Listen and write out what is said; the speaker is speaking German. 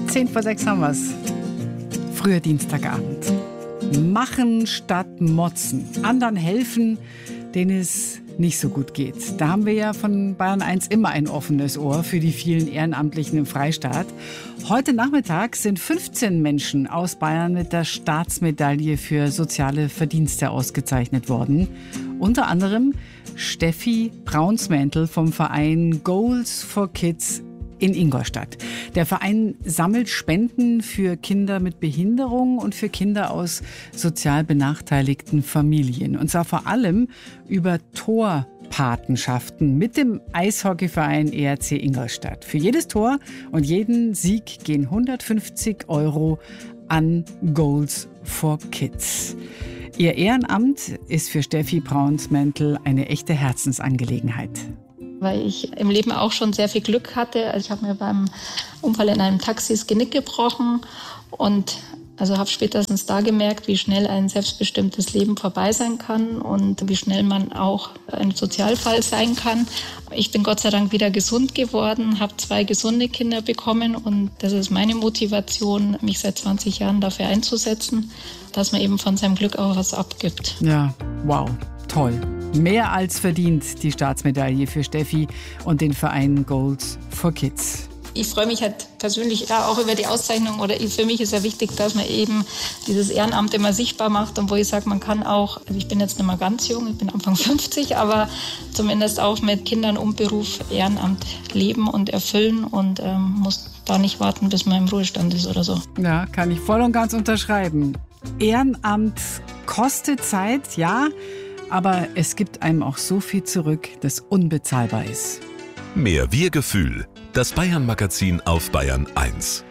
5:10 haben wir's. Früher Dienstagabend. Machen statt motzen. Anderen helfen, denen es nicht so gut geht. Da haben wir ja von Bayern 1 immer ein offenes Ohr für die vielen Ehrenamtlichen im Freistaat. Heute Nachmittag sind 15 Menschen aus Bayern mit der Staatsmedaille für soziale Verdienste ausgezeichnet worden. Unter anderem Steffi Braunsmäntel vom Verein Goals for Kids in Ingolstadt. Der Verein sammelt Spenden für Kinder mit Behinderung und für Kinder aus sozial benachteiligten Familien. Und zwar vor allem über Torpatenschaften mit dem Eishockeyverein ERC Ingolstadt. Für jedes Tor und jeden Sieg gehen 150 € an Goals for Kids. Ihr Ehrenamt ist für Steffi Braunsmäntel eine echte Herzensangelegenheit. Weil ich im Leben auch schon sehr viel Glück hatte. Also ich habe mir beim Unfall in einem Taxi das Genick gebrochen und habe spätestens da gemerkt, wie schnell ein selbstbestimmtes Leben vorbei sein kann und wie schnell man auch ein Sozialfall sein kann. Ich bin Gott sei Dank wieder gesund geworden, habe 2 gesunde Kinder bekommen und das ist meine Motivation, mich seit 20 Jahren dafür einzusetzen, dass man eben von seinem Glück auch was abgibt. Ja, wow, toll. Mehr als verdient die Staatsmedaille für Steffi und den Verein Goals for Kids. Ich freue mich halt persönlich auch über die Auszeichnung für mich ist ja wichtig, dass man eben dieses Ehrenamt immer sichtbar macht und wo ich sage, man kann auch, also ich bin jetzt nicht mehr ganz jung, ich bin Anfang 50, aber zumindest auch mit Kindern und Beruf Ehrenamt leben und erfüllen und muss da nicht warten, bis man im Ruhestand ist oder so. Ja, kann ich voll und ganz unterschreiben. Ehrenamt kostet Zeit, ja, aber es gibt einem auch so viel zurück, das unbezahlbar ist. Mehr Wir-Gefühl. Das Bayern-Magazin auf Bayern 1.